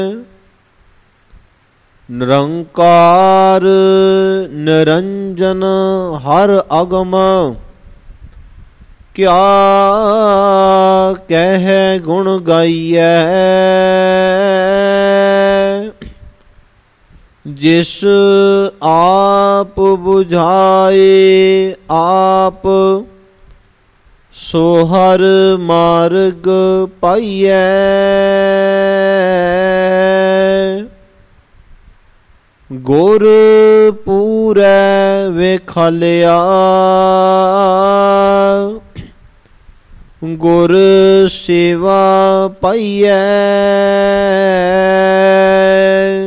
ਨਿਰੰਕਾਰ ਨਿਰੰਜਨ ਹਰ ਅਗਮ, ਕਿਆ ਕਹਿ ਗੁਣ ਗਾਈਐ। ਜਿਸ ਆਪ ਬੁਝਾਏ ਆਪ, ਸੋ ਹਰ ਮਾਰਗ ਪਾਈਐ। ਗੁਰ ਪੂਰੈ ਵੇਖਾਲਿਆ, ਗੁਰ ਸੇਵਾ ਪਾਈਐ।